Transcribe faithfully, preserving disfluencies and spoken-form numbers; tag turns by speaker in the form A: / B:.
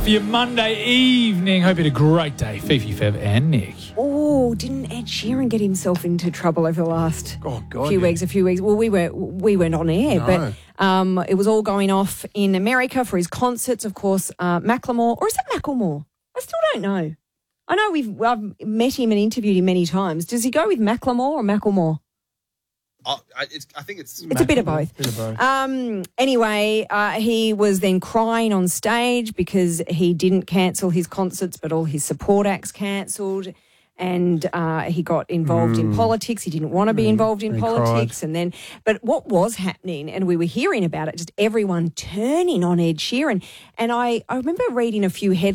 A: for your Monday evening. Hope you had a great day. Fifi, Fev and Nick.
B: Oh, didn't Ed Sheeran get himself into trouble over the last
C: Oh, God,
B: few
C: yeah.
B: weeks, a few weeks? Well, we, were, we weren't on air,
C: No.
B: but um, it was all going off in America for his concerts, of course. Uh, Macklemore, or is that Macklemore? I still don't know. I know we've I've met him and interviewed him many times. Does he go with Macklemore or Macklemore?
D: Oh, I, it's, I think it's...
B: It's a bit of both.
C: Bit of both.
B: Um, anyway, uh, he was then crying on stage because he didn't cancel his concerts, but all his support acts cancelled. And uh, he got involved in politics. He didn't want to be involved in
C: he
B: politics.
C: cried.
B: And then, but what was happening, and we were hearing about it, just everyone turning on Ed Sheeran. And I, I remember reading a few headlines.